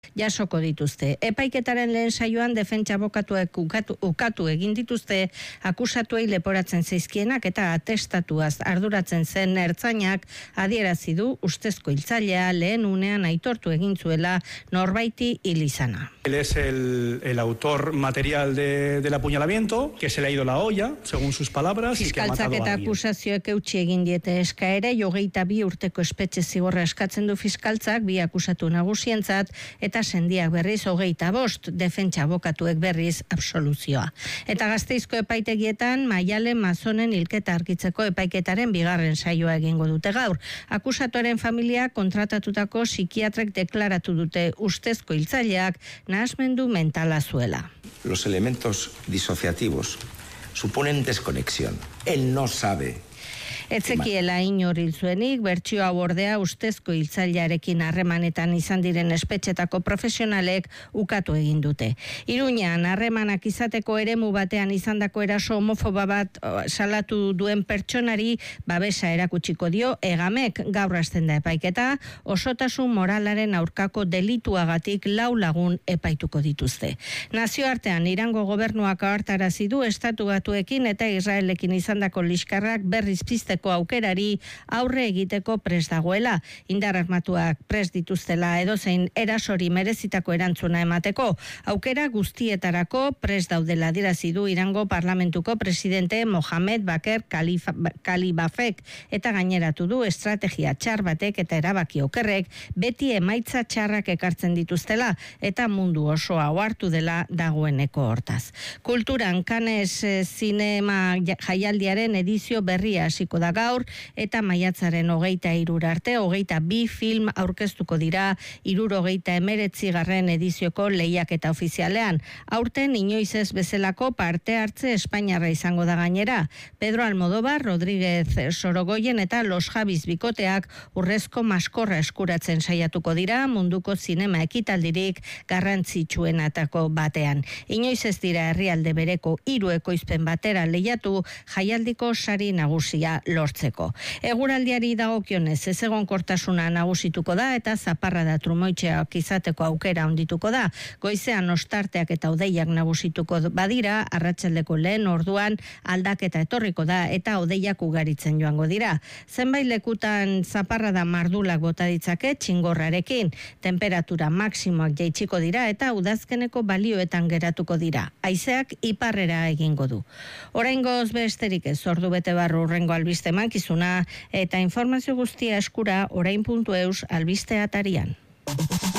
jasoko dituzte. Epaiketaren lehen saioan defentsa abokatuek ukatu egin dituzte akusatuei leporatzen zaizkienak eta atestatuaz arduratzen zen ertzainak adierazi du ustezko hiltzailea lehen unean aitortu egin zuela norbaiti hil izana. Él es el autor material del apuñalamiento, que se le ha ido la olla, según sus palabras. Fiskaltzak eta akusazioek eutsi egin diete eskaera, 22 urteko espetxe zigorra eskatzen du fiskaltzak, 2 akusatu nagusientzat, eta sendiak berriz 25, defentsa abokatuek berriz absoluzioa. Eta Gasteizko epaitegietan Maialen Mazonen hilketa argitzeko epaiketaren 2. saioa egingo dute gaur. Akusatuaren familia kontratatutako psikiatrek deklaratu dute ustezko hiltzaileak nahasmendu mentala zuela. Los elementos disociativos suponen desconexión. Él no sabe. Etzekiela inor hil zuenik, bertsio hau ordea ustezko hiltzailearekin harremanetan izan diren espetxetako profesionalek ukatu egin dute. Iruñan harremanak izateko eremu batean izandako eraso homofoba bat salatu duen pertsonari babesa erakutsiko dio Egamek. Gaur hasten da epaiketa, osotasun moralaren aurkako delituagatik 4 lagun epaituko dituzte. Nazioartean Irango gobernuak ohartarazi du Estatu Batuekin eta Israelekin izandako liskarrak berriz pizteko aukerari aurre egiteko prest dagoela. Indar armatuak prest dituztela edozein erasori merezitako erantzuna emateko. Aukera guztietarako prest daudela adierazi du Irango parlamentuko presidente Mohamed Baker Kalibafek eta gaineratu du estrategia txar batek eta erabaki okerrek beti emaitza txarrak ekartzen dituztela eta mundu osoa ohartu dela dagoeneko hortaz. Kulturan Cannes zinema jaialdiaren edizio berria hasiko da gaur eta maiatzaren 23 arte 22 film aurkeztuko dira 79. edizioko lehiaketa ofizialean. Aurten inoiz ez bezalako parte hartze espainiarra izango da gainera. Pedro Almodóvar, Rodríguez Sorogoyen eta Los Javis bikoteak urrezko maskorra eskuratzen saiatuko dira munduko zinema ekitaldirik garrantzitsuenetako batean. Inoiz ez dira herrialde bereko 3 ekoizpen batera lehiatu jaialdiko sari nagusia lortzeko. Eguraldiari dagokionez ezegonkortasuna nagusituko da eta zaparrada trumoitxeak izateko aukera ondituko da. Goizean ostarteak eta hodeiak nagusituko badira, arratsaldeko lehen orduan aldaketa etorriko da eta hodeiak ugaritzen joango dira. Zenbait lekutan zaparrada mardulak bota ditzake txingorrarekin. Temperatura maksimoak jaitsiko dira eta udazkeneko balioetan geratuko dira. Haizeak iparrera egingo du. Oraingoz besterik ez, ordu bete barru hurrengo albiste emankizuna eta informazio guztia eskura orain.eus albiste atarian.